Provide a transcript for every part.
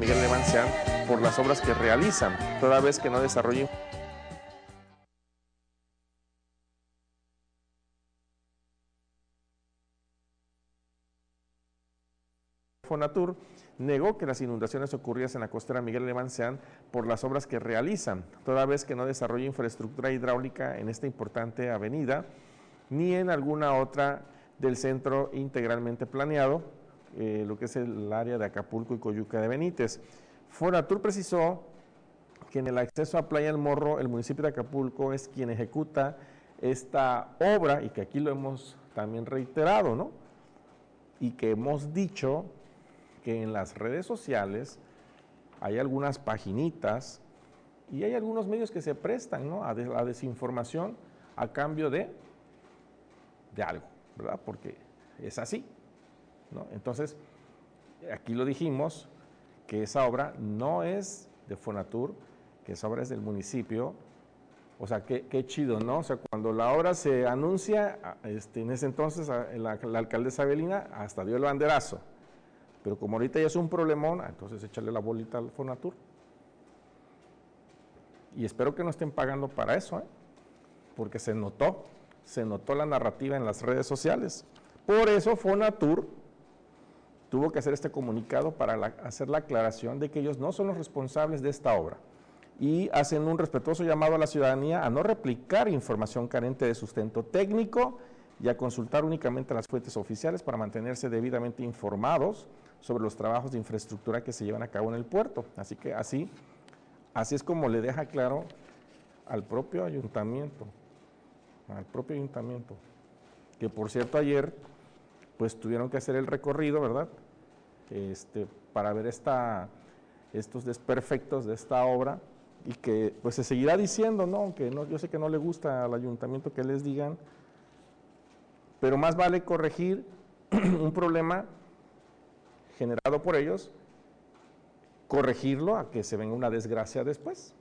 Miguel Alemán sean por las obras que realizan, toda vez que no desarrollen Fonatur negó que las inundaciones ocurridas en la costera Miguel Alemán sean por las obras que realizan, toda vez que no desarrolla infraestructura hidráulica en esta importante avenida, ni en alguna otra del centro integralmente planeado, lo que es el área de Acapulco y Coyuca de Benítez. Fonatur precisó que en el acceso a Playa del Morro, el municipio de Acapulco es quien ejecuta esta obra, y que aquí lo hemos también reiterado, ¿no? Y que hemos dicho que en las redes sociales hay algunas paginitas y hay algunos medios que se prestan, ¿no?, a la desinformación a cambio de algo, ¿verdad? Porque es así, ¿no? Entonces, aquí lo dijimos, que esa obra no es de Fonatur, que esa obra es del municipio. O sea, qué chido, ¿no? O sea, cuando la obra se anuncia, en ese entonces la alcaldesa Avelina hasta dio el banderazo. Pero como ahorita ya es un problemón, entonces échale la bolita al Fonatur. Y espero que no estén pagando para eso, ¿eh? Porque se notó la narrativa en las redes sociales. Por eso Fonatur tuvo que hacer este comunicado para hacer la aclaración de que ellos no son los responsables de esta obra. Y hacen un respetuoso llamado a la ciudadanía a no replicar información carente de sustento técnico y a consultar únicamente las fuentes oficiales para mantenerse debidamente informados sobre los trabajos de infraestructura que se llevan a cabo en el puerto. Así que así es como le deja claro al propio ayuntamiento, que por cierto ayer pues tuvieron que hacer el recorrido, ¿verdad? Para ver estos desperfectos de esta obra, y que pues se seguirá diciendo, ¿no? Aunque no, yo sé que no le gusta al ayuntamiento que les digan, pero más vale corregir un problema generado por ellos, corregirlo a que se venga una desgracia después.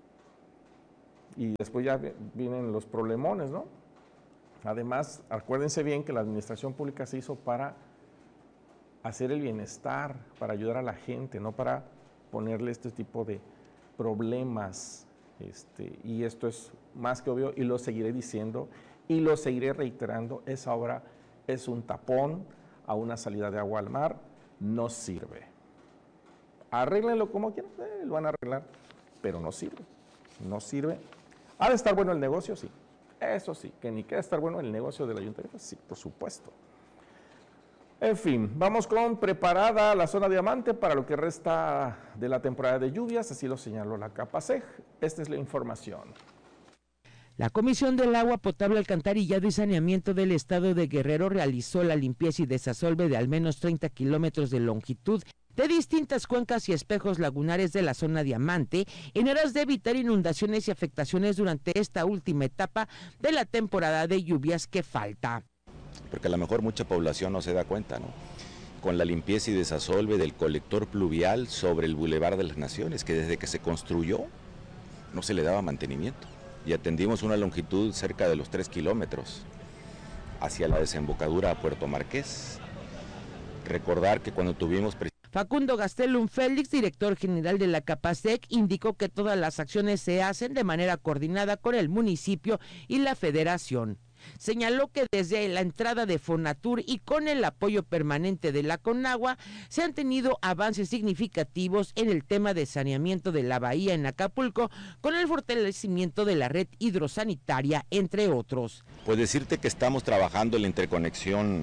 Y después ya vienen los problemones, ¿no? Además, acuérdense bien que la administración pública se hizo para hacer el bienestar, para ayudar a la gente, no para ponerle este tipo de problemas, y esto es más que obvio, y lo seguiré diciendo, y lo seguiré reiterando. Esa obra es un tapón a una salida de agua al mar, no sirve. Arréglenlo como quieran, lo van a arreglar, pero no sirve, no sirve. ¿Ha de estar bueno el negocio? Sí, eso sí, que ni queda estar bueno el negocio del ayuntamiento, sí, por supuesto. En fin, vamos con preparada la zona diamante para lo que resta de la temporada de lluvias, así lo señaló la CAPACEG. Esta es la información. La Comisión del Agua Potable, Alcantarillado y Saneamiento del Estado de Guerrero realizó la limpieza y desasolve de al menos 30 kilómetros de longitud de distintas cuencas y espejos lagunares de la zona diamante en aras de evitar inundaciones y afectaciones durante esta última etapa de la temporada de lluvias que falta. Porque a lo mejor mucha población no se da cuenta, ¿no? Con la limpieza y desasolve del colector pluvial sobre el Boulevard de las Naciones, que desde que se construyó no se le daba mantenimiento, y atendimos una longitud cerca de los 3 kilómetros hacia la desembocadura a Puerto Marqués. Recordar que cuando tuvimos... Facundo Gastelum Félix, director general de la CAPACEG, indicó que todas las acciones se hacen de manera coordinada con el municipio y la federación. Señaló que desde la entrada de Fonatur y con el apoyo permanente de la Conagua se han tenido avances significativos en el tema de saneamiento de la bahía en Acapulco, con el fortalecimiento de la red hidrosanitaria, entre otros. Pues decirte que estamos trabajando en la interconexión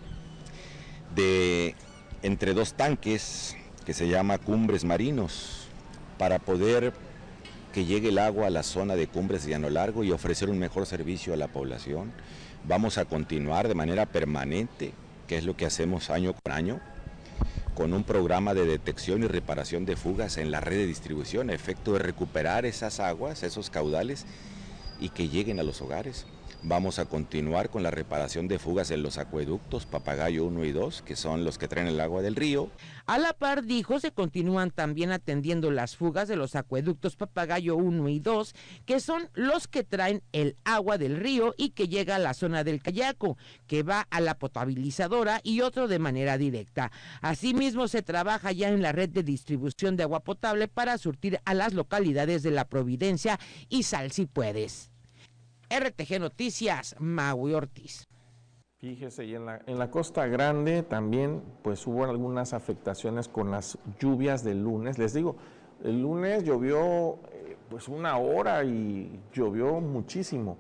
entre dos tanques que se llama Cumbres Marinos, para poder que llegue el agua a la zona de Cumbres de Llano Largo y ofrecer un mejor servicio a la población. Vamos a continuar de manera permanente, que es lo que hacemos año con año, con un programa de detección y reparación de fugas en la red de distribución, a efecto de recuperar esas aguas, esos caudales, y que lleguen a los hogares. Vamos a continuar con la reparación de fugas en los acueductos Papagayo 1 y 2, que son los que traen el agua del río. A la par, dijo, se continúan también atendiendo las fugas de los acueductos Papagayo 1 y 2, que son los que traen el agua del río y que llega a la zona del Cayaco, que va a la potabilizadora y otro de manera directa. Asimismo, se trabaja ya en la red de distribución de agua potable para surtir a las localidades de La Providencia y Sal Si Puedes. RTG Noticias, Maui Ortiz. Fíjese, y en la Costa Grande también pues hubo algunas afectaciones con las lluvias del lunes. Les digo, el lunes llovió pues 1 hora y llovió muchísimo.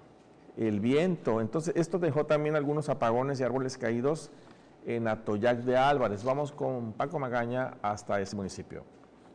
El viento, entonces esto dejó también algunos apagones y árboles caídos en Atoyac de Álvarez. Vamos con Paco Magaña hasta ese municipio.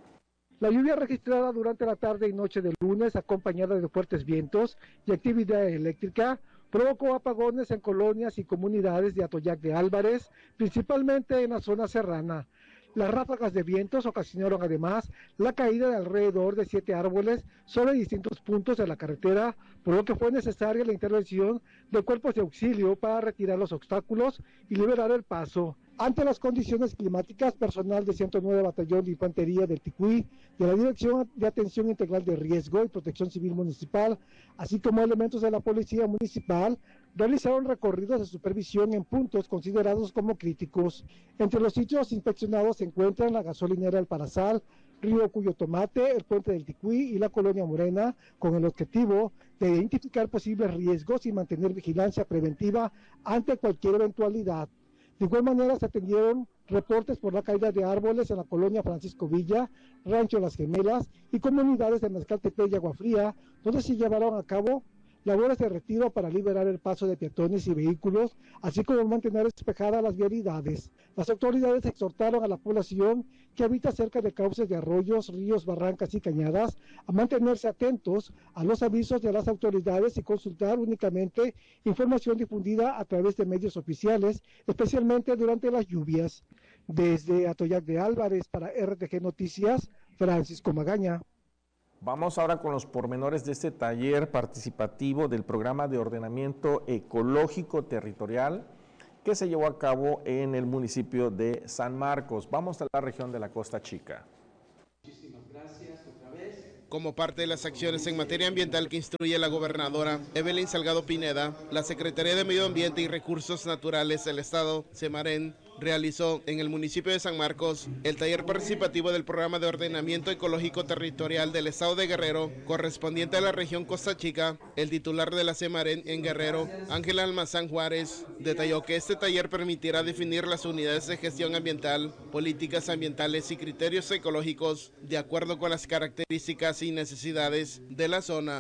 La lluvia registrada durante la tarde y noche del lunes, acompañada de fuertes vientos y actividad eléctrica, provocó apagones en colonias y comunidades de Atoyac de Álvarez, principalmente en la zona serrana. Las ráfagas de vientos ocasionaron además la caída de alrededor de 7 árboles sobre distintos puntos de la carretera, por lo que fue necesaria la intervención de cuerpos de auxilio para retirar los obstáculos y liberar el paso. Ante las condiciones climáticas, personal de 109 Batallón de Infantería del Ticuí, de la Dirección de Atención Integral de Riesgo y Protección Civil Municipal, así como elementos de la Policía Municipal, realizaron recorridos de supervisión en puntos considerados como críticos. Entre los sitios inspeccionados se encuentran la gasolinera El Parasal, Río Cuyo Tomate, el Puente del Ticuí y la Colonia Morena, con el objetivo de identificar posibles riesgos y mantener vigilancia preventiva ante cualquier eventualidad. De igual manera se atendieron reportes por la caída de árboles en la colonia Francisco Villa, Rancho Las Gemelas y comunidades de Mezcaltepec y Agua Fría, donde se llevaron a cabo labores de retiro para liberar el paso de peatones y vehículos, así como mantener despejadas las vialidades. Las autoridades exhortaron a la población que habita cerca de cauces de arroyos, ríos, barrancas y cañadas a mantenerse atentos a los avisos de las autoridades y consultar únicamente información difundida a través de medios oficiales, especialmente durante las lluvias. Desde Atoyac de Álvarez para RTG Noticias, Francisco Magaña. Vamos ahora con los pormenores de este taller participativo del programa de ordenamiento ecológico territorial que se llevó a cabo en el municipio de San Marcos. Vamos a la región de la Costa Chica. Muchísimas gracias otra vez. Como parte de las acciones en materia ambiental que instruye la gobernadora Evelyn Salgado Pineda, la Secretaría de Medio Ambiente y Recursos Naturales del Estado, Semarén, realizó en el municipio de San Marcos el taller participativo del programa de ordenamiento ecológico territorial del Estado de Guerrero, correspondiente a la región Costa Chica. El titular de la Semarén en Guerrero, Ángela Almazán Juárez, detalló que este taller permitirá definir las unidades de gestión ambiental, políticas ambientales y criterios ecológicos de acuerdo con las características y necesidades de la zona.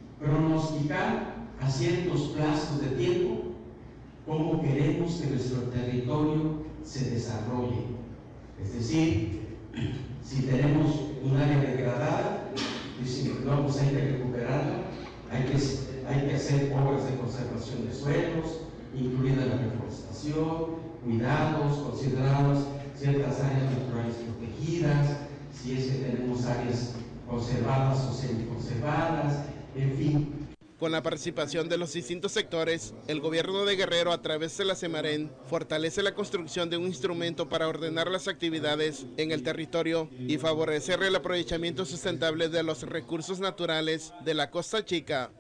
Pronosticar a ciertos plazos de tiempo cómo queremos que nuestro territorio se desarrolle. Es decir, si tenemos un área degradada, decimos, no, pues hay que recuperarla, hay que hacer obras de conservación de suelos, incluida la reforestación, cuidados, considerados ciertas áreas naturales protegidas, si es que tenemos áreas conservadas o semiconservadas, en fin. Con la participación de los distintos sectores, el gobierno de Guerrero, a través de la Semarén, fortalece la construcción de un instrumento para ordenar las actividades en el territorio y favorecer el aprovechamiento sustentable de los recursos naturales de la Costa Chica.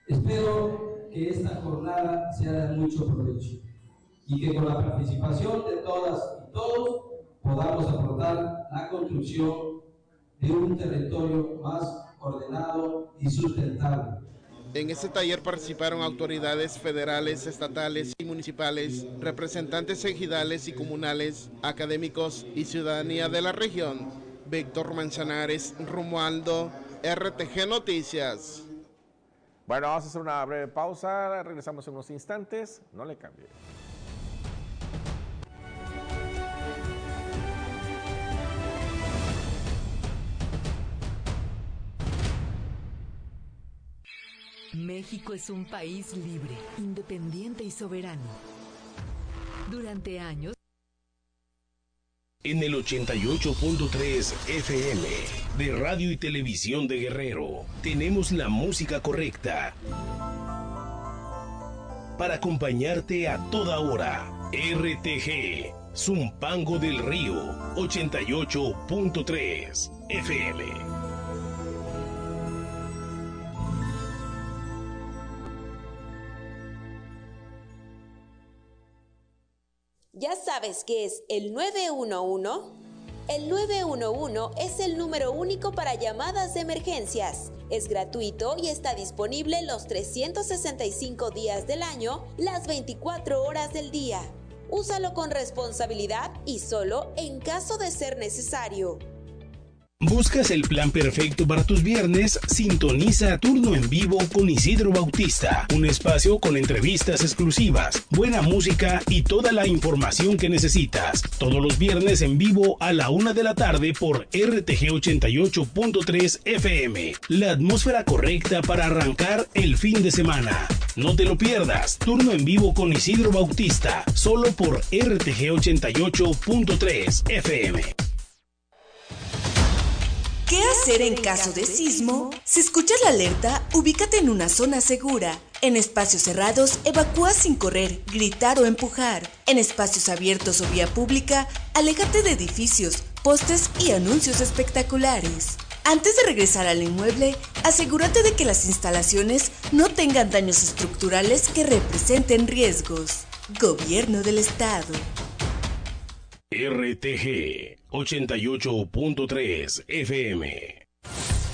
Espero que esta jornada sea de mucho provecho y que con la participación de todas y todos podamos aportar la construcción de un territorio más ordenado y sustentable. En este taller participaron autoridades federales, estatales y municipales, representantes ejidales y comunales, académicos y ciudadanía de la región. Víctor Manzanares, Romualdo, RTG Noticias. Bueno, vamos a hacer una breve pausa, regresamos en unos instantes, no le cambie. México es un país libre, independiente y soberano. Durante años, en el 88.3 FM de Radio y Televisión de Guerrero, tenemos la música correcta. para acompañarte a toda hora. RTG, Zumpango del Río, 88.3 FM. ¿Ya sabes qué es el 911? El 911 es el número único para llamadas de emergencias. Es gratuito y está disponible los 365 días del año, las 24 horas del día. Úsalo con responsabilidad y solo en caso de ser necesario. ¿Buscas el plan perfecto para tus viernes? Sintoniza Turno en Vivo con Isidro Bautista, un espacio con entrevistas exclusivas, buena música y toda la información que necesitas. Todos los viernes en vivo a la 1 de la tarde por RTG 88.3 FM. La atmósfera correcta para arrancar el fin de semana. No te lo pierdas. Turno en Vivo con Isidro Bautista, solo por RTG 88.3 FM. ¿Qué hacer en caso de sismo? Si escuchas la alerta, ubícate en una zona segura. En espacios cerrados, evacúa sin correr, gritar o empujar. En espacios abiertos o vía pública, aléjate de edificios, postes y anuncios espectaculares. Antes de regresar al inmueble, asegúrate de que las instalaciones no tengan daños estructurales que representen riesgos. Gobierno del Estado. RTG 88.3 FM.